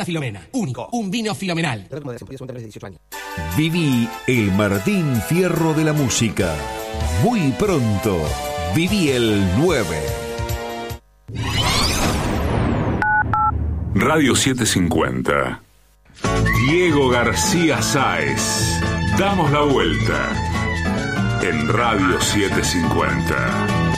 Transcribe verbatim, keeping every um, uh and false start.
Filomena. Único. Un vino Filomenal. Viví el Martín Fierro de la música. Muy pronto. Viví el nueve. Radio setecientos cincuenta. Diego García Sáez. Damos la vuelta. En Radio setecientos cincuenta.